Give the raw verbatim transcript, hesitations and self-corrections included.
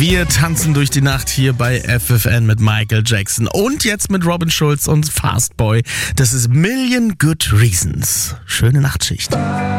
Wir tanzen durch die Nacht hier bei F F N mit Michael Jackson und jetzt mit Robin Schulz und Fastboy. Das ist Million Good Reasons. Schöne Nachtschicht.